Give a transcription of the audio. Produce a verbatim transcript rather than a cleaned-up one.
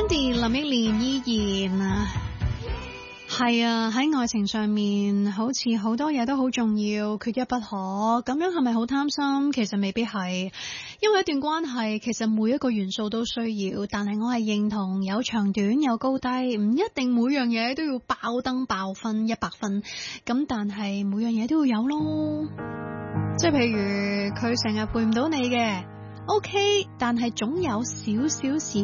Mandy 林憶蓮依然啊，係啊，喺愛情上面好似好多嘢都好重要，缺一不可。咁樣係咪好貪心？其實未必係，因為一段關係其實每一個元素都需要，但係我係認同有長短有高低，唔一定每樣嘢都要爆燈爆分一百分，咁但係每樣嘢都要有咯。即係譬如佢成日陪唔到你嘅，OK，但係總有少少時